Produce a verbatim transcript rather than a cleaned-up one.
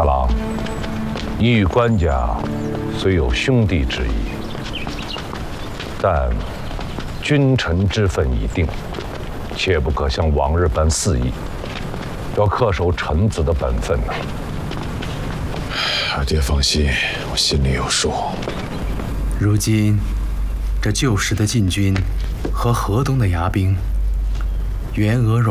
大郎，你与关家虽有兄弟之谊，但君臣之分已定，切不可像往日般肆意，要恪守臣子的本分呐。 二爹放心，我心里有数。 如今，这旧时的禁军和河东的牙兵，援俄